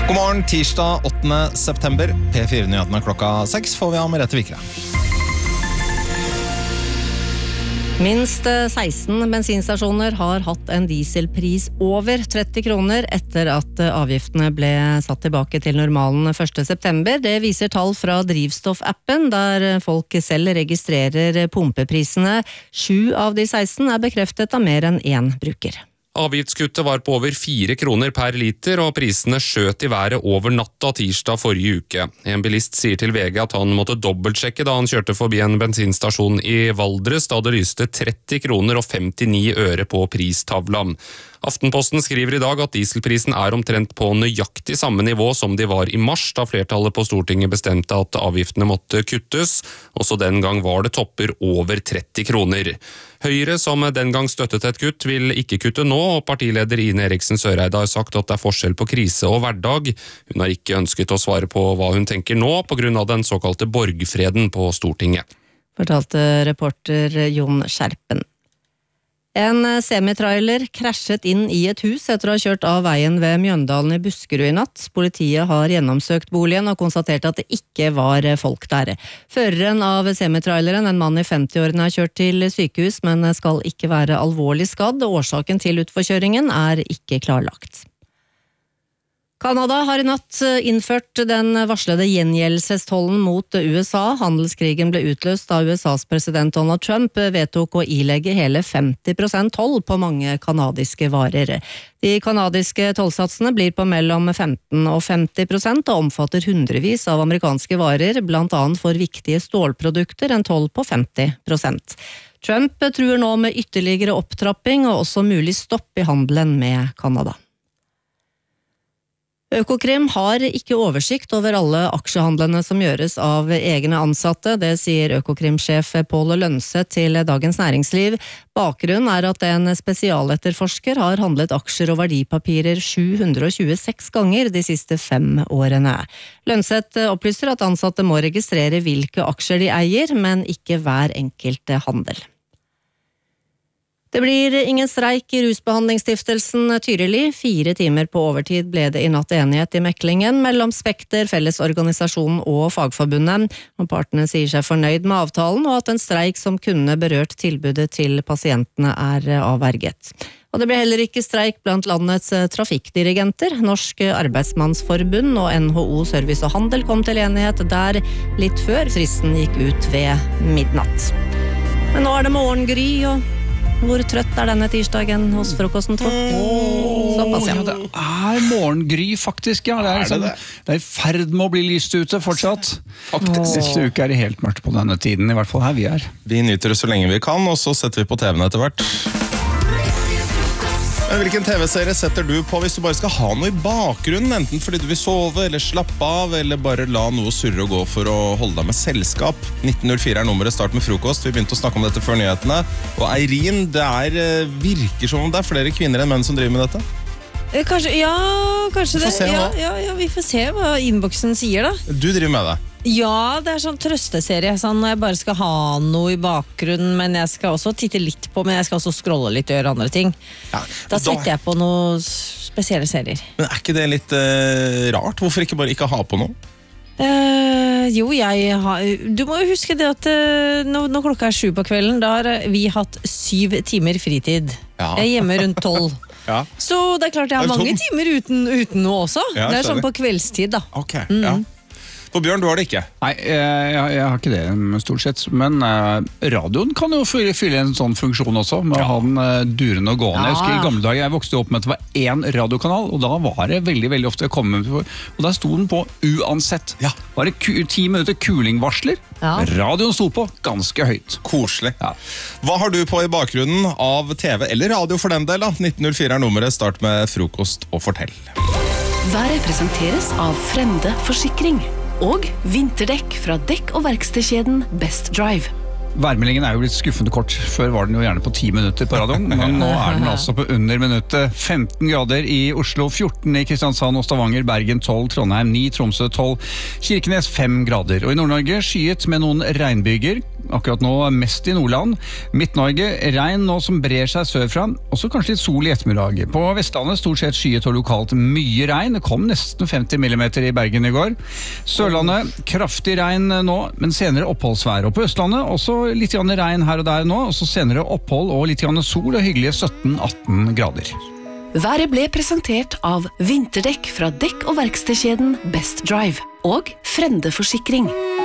God morgen, tirsdag 8. september. P4-nyhetene klokka 6 får vi av Merete Vikre. Minst 16 bensinstasjoner har hatt en dieselpris over 30 kroner etter at avgiftene ble satt tilbake til normalen 1. september. Det viser tall fra drivstoffappen, der folk selv registrerer pumpeprisene. 7 av de 16 er bekreftet av mer enn én bruker. Avgiftskuttet var på over 4 kroner per liter, og prisene skjøt i været over natta tirsdag forrige uke. En bilist sier til VG at han måtte dobbeltsjekke da han kjørte forbi en bensinstasjon i Valdres, da det lyste 30 kroner og 59 øre på pristavla. Aftenposten skriver i dag at dieselprisen er omtrent på nøyaktig samme nivå som de var i mars, da flertallet på Stortinget bestemte at avgiftene måtte kuttes. Også den gang var det topper over 30 kroner. Høyre, som den gang støttet et kutt, vil ikke kutte nå, og partileder Ine Eriksen Søreide har sagt at det er forskjell på krise og hverdag. Hun har ikke ønsket å svare på hva hun tenker nå, på grunn av den såkalte borgfreden på Stortinget. Fortalte reporter Jon Skjerpen. En semitrailer krasjet inn i et hus etter å ha kjørt av veien ved Mjøndalen i Buskerud i natt. Politiet har gjennomsøkt boligen og konstatert at det ikke var folk der. Føreren av semitraileren, en mann i 50-årene, har kjørt til sykehus, men skal ikke være alvorlig skadd. Årsaken til utforkjøringen er ikke klarlagt. Kanada har i natt innført den varslede gjengjeldelsestollen mot USA. Handelskrigen ble utløst da USAs president Donald Trump vedtok å ilegge hele 50% toll på mange kanadiske varer. De kanadiske tollsatsene blir på mellom 15% og 50% og omfatter hundrevis av amerikanske varer, blant annet for viktige stålprodukter, en toll på 50%. Trump truer nå med ytterligere opptrapping og også mulig stopp i handelen med Kanada. Økokrim har ikke oversikt over alle aksjehandlene som gjøres av egne ansatte. Det sier Økokrim-sjef Pål Lønseth til Dagens Næringsliv. Bakgrunnen er at en spesialetterforsker har handlet aksjer og verdipapirer 726 ganger de siste 5 årene. Lønseth opplyser at ansatte må registrere hvilke aksjer de eier, men ikke hver enkelt handel. Det blir ingen streik i rusbehandlingsstiftelsen Tyrili. 4 timer på overtid ble det i natt enighet i meklingen mellom Spekter, Fellesorganisasjonen og Fagforbundet. Og partene sier seg fornøyd med avtalen, og at en streik som kunne berørt tilbudet til pasientene er avverget. Og det ble heller ikke streik blant landets trafikkdirigenter. Norsk Arbeidsmannsforbund og NHO Service og Handel kom til enighet der litt før fristen gikk ut ved midnatt. Men nå er det morgengry, og hvor trøtt er denne tirsdagen hos frokosten, tror? Såpass, ja. Det er morgengry, faktisk, ja. Det er i ferd med å bli lyst ute fortsatt. Neste uke er det helt mørkt på denne tiden, i hvert fall her vi er. Vi nyter det så lenge vi kan, og så setter vi på TV-en etter hvert. Hvilken TV-serie setter du på hvis du bare skal ha noe i bakgrunnen, enten fordi du vil sove eller slappe av, eller bare la noe surre og gå for å holde deg med selskap? 1904 er nummeret, start med frokost. Vi begynte å snakke om dette før nyhetene. Og Eirin, det virker som om det er flere kvinner enn menn som driver med dette? Kanskje det. Ja, vi får se hva innboksen sier da. Du driver med det? Ja, det er sånn trøsteserie, sånn når jeg bare skal ha noe i bakgrunnen, men jeg skal også titte litt på, men jeg skal også scrolle litt og gjøre andre ting. Ja, da setter jeg på noen spesielle serier. Men er ikke det litt rart? Hvorfor ikke bare ikke ha på noe? Du må jo huske det at når klokka er 7 på kvelden, da har vi hatt 7 timer fritid. Ja. Jeg er hjemme rundt 12. Ja. Så det er klart jeg har mange timer uten noe også. Ja, det er sånn på kveldstid da. Ok, ja. For Bjørn, du har det ikke? Nei, jeg har ikke det stort sett, men radioen kan jo fylle en sånn funksjon også, med å ha den durende og gående. Jeg husker i gamle dager, jeg vokste opp med at det var 1 radiokanal, og da var det veldig, veldig ofte jeg kom med, og da sto den på uansett. Ja. Var det 10 minutter kulingvarsler? Ja. Radioen sto på ganske høyt. Koselig. Ja. Hva har du på i bakgrunnen av TV, eller radio for den del da? 1904 er nummeret, start med frokost og fortell. Været presenteres av Frende Forsikring og vinterdekk fra dekk- og verkstedkjeden Best Drive. Værmeldingen er jo blitt skuffende kort. Før var den jo gjerne på 10 minutter på radioen, men nå er den altså på under minuttet. 15 grader i Oslo, 14 i Kristiansand og Stavanger, Bergen 12, Trondheim 9, Tromsø 12, Kirkenes 5 grader. Og i Nord-Norge skyet med noen regnbyger, akkurat nå mest i Nordland. Midt-Norge, regn nå som brer seg sørfra, også kanskje litt sol i ettermiddag. På Vestlandet stort sett skyet og lokalt mye regn, det kom nesten 50 millimeter i Bergen i går. Sørlandet, kraftig regn nå, men senere oppholdsvær. Og på Østlandet, også litt grann regn her og der nå, og så senere opphold og litt grann sol og hyggelige 17-18 grader. Været ble presentert av vinterdekk fra dekk- og verkstedkjeden Best Drive og Frende Forsikring.